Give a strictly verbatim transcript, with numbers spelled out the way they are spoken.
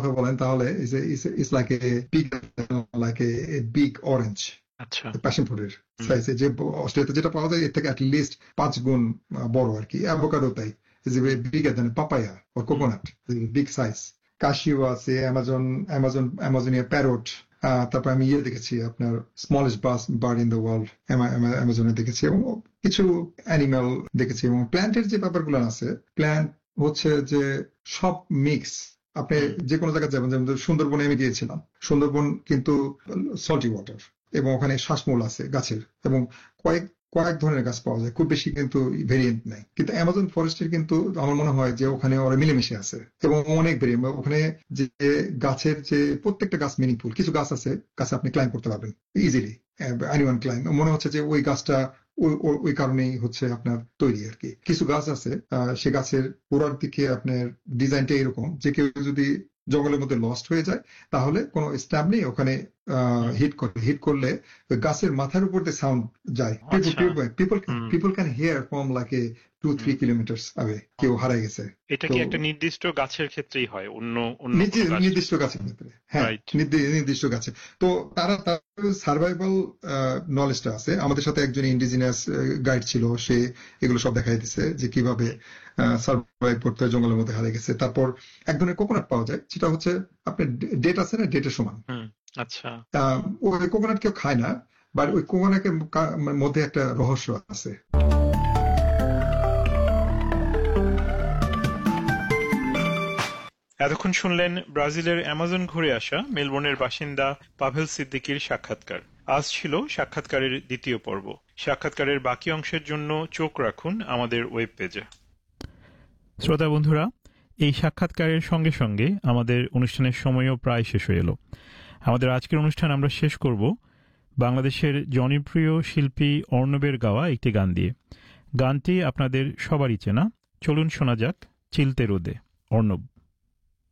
কথা বলেন তাহলে it's like a big like a big orange আচ্ছা প্যাশন ফ্রুটের সাইজে, যে অস্ট্রেলিয়াতে যেটা পাওয়া যায় এর থেকে অ্যাটলিস্ট পাঁচ গুণ বড় আর কি। অ্যাভোকাডো তাই, is big then papaya or coconut, big size. কাশিও আছে, অ্যামাজন অ্যামাজন অ্যামাজনিয়া প্যারট। তারপর আমি ইয়ে দেখেছি আপনার smallest bus bird in the world অ্যামাজনে দেখেছি, এবং কিছু অ্যানিমাল দেখেছি। এবং প্ল্যান্টের যে ব্যাপারগুলো আছে, প্ল্যান্ট হচ্ছে যে সব মিক্স। আপনি যে কোনো জায়গায় যাবেন, যেমন সুন্দরবনে আমি গিয়েছিলাম, সুন্দরবন কিন্তু সল্টি ওয়াটার, এবং ওখানে শ্বাসমূল আছে গাছের, এবং কয়েক কয়েক ধরনের গাছ পাওয়া যায়, খুব বেশি কিন্তু ভেরিয়েন্ট নাই। কিন্তু অ্যামাজন ফরেস্টের কিন্তু আমার মনে হয় যে ওখানে ওরা মিলেমিশে আছে, এবং অনেক ভেরিয়েন্ট ওখানে। যে গাছের যে প্রত্যেকটা গাছ মিনিংফুল। কিছু গাছ আছে, গাছে আপনি ক্লাইম্ব করতে পারবেন ইজিলি, এনিওয়ান ক্লাইম্ব, মনে হচ্ছে যে ওই গাছটা ওই কারণেই হচ্ছে আপনার তৈরি আর কি। কিছু গাছ আছে সে গাছের গোড়ার দিকে আপনার ডিজাইনটা এরকম যে কেউ যদি জঙ্গলের মধ্যে লস্ট হয়ে যায় তাহলে কোনো স্ট্যাম্প নেই, ওখানে হিট করে হিট করলে গাছের মাথার উপর দিয়ে সাউন্ড যায়। People people can here from like a two three kilometres আগে কেউ হারাই গেছে। এটা কি একটা নির্দিষ্ট গাছের ক্ষেত্রেই হয়? অন্য অন্য নির্দিষ্ট গাছের ক্ষেত্রে, হ্যাঁ নির্দিষ্ট গাছে। তো তারা তার সার্ভাইভাল নলেজটা আছে। আমাদের সাথে একজন ইন্ডিজিনাস গাইড ছিল, সে এগুলো সব দেখাই দিছে যে কিভাবে সার্ভাইভ করতে হয় জঙ্গলের মধ্যে হারিয়ে গেছে। তারপর এক ধরনের কোকোনাট পাওয়া যায়, সেটা হচ্ছে আপনার ডেট আছে না, ডেটের সমান। আচ্ছা, ওই কোকোনাট কেউ খায় না, বাট ওই কোকোনাটের মধ্যে একটা রহস্য আছে। এতক্ষণ শুনলেন ব্রাজিলের অ্যামাজন ঘুরে আসা মেলবোর্নের বাসিন্দা পাভেল সিদ্দিকীর সাক্ষাৎকার। আজ ছিল সাক্ষাৎকারের দ্বিতীয় পর্ব। সাক্ষাৎকারের বাকি অংশের জন্য চোখ রাখুন আমাদের ওয়েব পেজে। শ্রোতা বন্ধুরা, এই সাক্ষাৎকারের সঙ্গে সঙ্গে আমাদের অনুষ্ঠানের সময়ও প্রায় শেষ হয়ে এলো। আমাদের আজকের অনুষ্ঠান আমরা শেষ করব বাংলাদেশের জনপ্রিয় শিল্পী অর্ণবের গাওয়া একটি গান দিয়ে। গানটি আপনাদের সবারই চেনা, চলুন শোনা যাক চিলতে রোদে, অর্ণব।